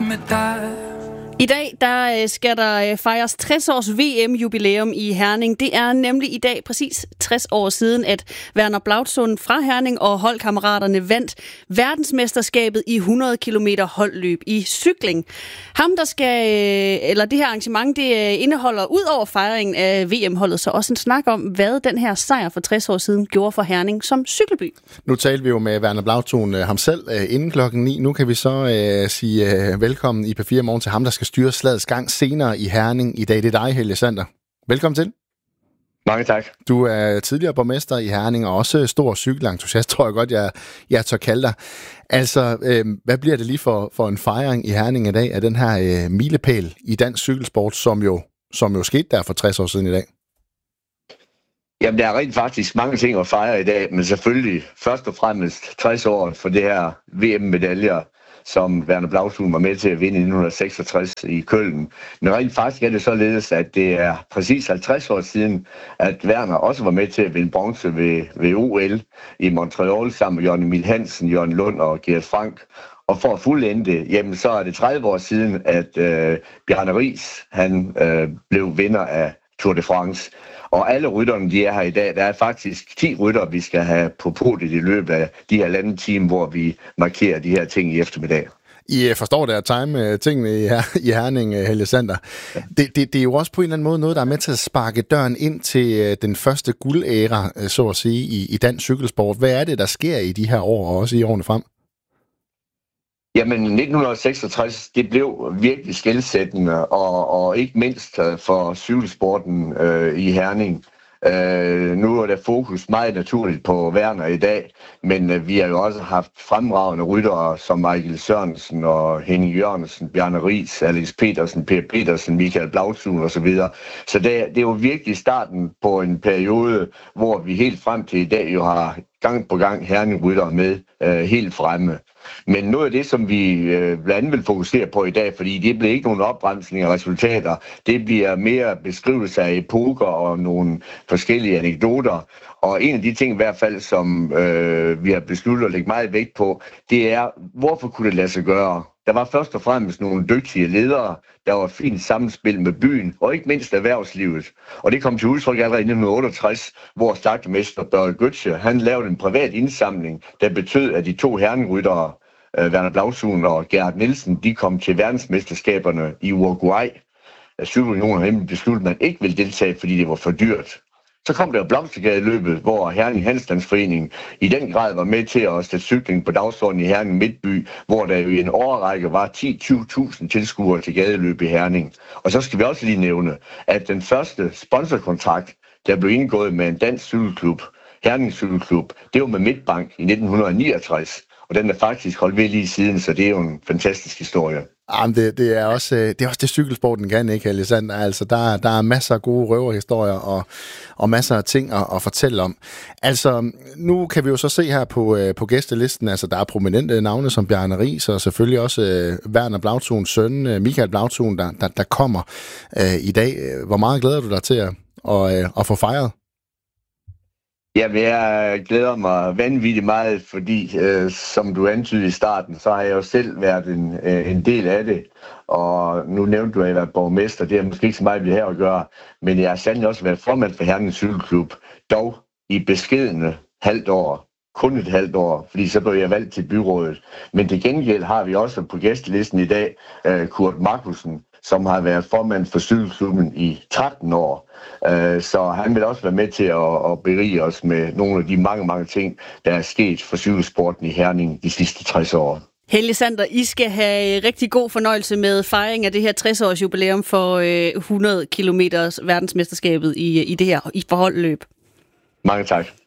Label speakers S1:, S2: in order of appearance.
S1: med dig.
S2: I dag der skal der fejres 60 års VM-jubilæum i Herning. Det er nemlig i dag præcis 60 år siden, at Werner Blautsund fra Herning og holdkammeraterne vandt verdensmesterskabet i 100 km holdløb i cykling. Det her arrangement, det indeholder ud over fejringen af VM-holdet, så også en snak om, hvad den her sejr for 60 år siden gjorde for Herning som cykelby.
S3: Nu talte vi jo med Werner Blautsund ham selv inden klokken 9. Nu kan vi så sige velkommen i P4 Morgen til ham, der skal styre slagets gang senere i Herning i dag. Det er dig, Helge Sander. Velkommen til.
S4: Mange tak.
S3: Du er tidligere borgmester i Herning og også stor cykelentusiast, tror jeg godt, jeg tør kalde dig. Altså, hvad bliver det lige for en fejring i Herning i dag af den her milepæl i dansk cykelsport, som jo skete der for 60 år siden i dag?
S4: Jamen, der er rent faktisk mange ting at fejre i dag, men selvfølgelig først og fremmest 60 år for det her VM-medaljer, som Werner Blautsund var med til at vinde i 1966 i Köln. Men rent faktisk er det således, at det er præcis 50 år siden, at Werner også var med til at vinde bronze ved OL i Montreal sammen med Jørgen Emil Hansen, Jørgen Lund og Gert Frank. Og for at fuldende det, jamen så er det 30 år siden, at Bjarne Riis han blev vinder af Tour de France. Og alle rytterne, de er her i dag. Der er faktisk 10 ryttere, vi skal have på podiet i løbet af de her halvanden time, hvor vi markerer de her ting i eftermiddag.
S3: I forstår det at time tingene i Herning, Helge Sander. Det er jo også på en eller anden måde noget, der er med til at sparke døren ind til den første guldæra, så at sige, i dansk cykelsport. Hvad er det, der sker i de her år, og også i årene frem?
S4: Jamen, 1966, det blev virkelig skelsættende, og ikke mindst for cykelsporten i Herning. Nu er der fokus meget naturligt på Werner i dag, men vi har jo også haft fremragende ryttere som Michael Sørensen og Henning Jørgensen, Bjarne Riis, Alex Petersen, Per Petersen, Michael Blautsund osv. Så det er jo virkelig starten på en periode, hvor vi helt frem til i dag jo har gang på gang Herning-ryttere med helt fremme. Men noget af det, som vi blandt andet vil fokusere på i dag, fordi det bliver ikke nogen opbremsning af resultater, det bliver mere beskrivelse af epoker og nogle forskellige anekdoter. Og en af de ting i hvert fald, som vi har besluttet at lægge meget vægt på, det er, hvorfor kunne det lade sig gøre? Der var først og fremmest nogle dygtige ledere, der var fint samspil med byen, og ikke mindst erhvervslivet. Og det kom til udtryk allerede i 1968, hvor slagtermester Børge Götze, han lavede en privat indsamling, der betød, at de 2 herrenryttere, Werner Blautsund og Gerhard Nielsen, de kom til verdensmesterskaberne i Uruguay. Cykelunionen nemlig besluttede, at man ikke ville deltage, fordi det var for dyrt. Så kom der Blomstergadeløbet, hvor Herning Handelsstandsforening i den grad var med til at sætte cykling på dagsordenen i Herning Midtby, hvor der jo i en årrække var 10-20.000 tilskuere til gadeløb i Herning. Og så skal vi også lige nævne, at den første sponsorkontrakt, der blev indgået med en dansk cykelklub, Herning Cykelklub, det var med Midtbank i 1969. Og den er faktisk holdt ved lige siden, så det er jo en fantastisk historie.
S3: Jamen, det er også det cykelsporten kan, ikke, Helge Sander? Altså, der er masser af gode røverhistorier og masser af ting at fortælle om. Altså, nu kan vi jo så se her på gæstelisten, altså der er prominente navne som Bjarne Riis, og selvfølgelig også Werner Blautsunds søn, Michael Blautsund, der kommer i dag. Hvor meget glæder du dig til at få fejret?
S4: Jeg glæder mig vanvittigt meget, fordi som du antydede i starten, så har jeg jo selv været en del af det. Og nu nævnte du, at jeg har været borgmester. Det er måske ikke så meget ved her at gøre, men jeg har sandelig også været formand for Herning Cykelklub, dog i beskedne halvt år. Kun et halvt år, fordi så blev jeg valgt til byrådet. Men til gengæld har vi også på gæstelisten i dag Kurt Markussen, som har været formand for cykelklubben i 13 år. Så han vil også være med til at berige os med nogle af de mange, mange ting, der er sket for cykelsporten i Herning de sidste 60 år.
S2: Helge Sander, I skal have rigtig god fornøjelse med fejring af det her 60-års jubilæum for 100 kilometers verdensmesterskabet i det her i forholdløb.
S4: Mange tak.